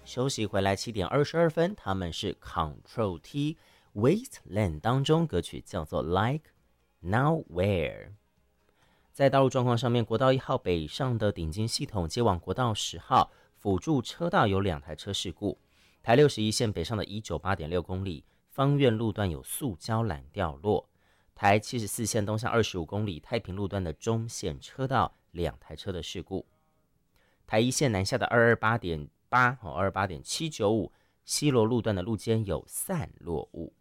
休息回来7:22，他们是 Control T Wasteland 当中歌曲叫做 Like Nowhere。在道路状况上面，国道1号北上的顶金系统接往国道10号辅助车道有2台车事故，台61线北上的198.6公里芳苑路段有塑胶缆掉落，台74线东向25公里太平路段的中线车道2台车的事故，台1线南下的228.8、228.795西螺路段的路肩有散落物。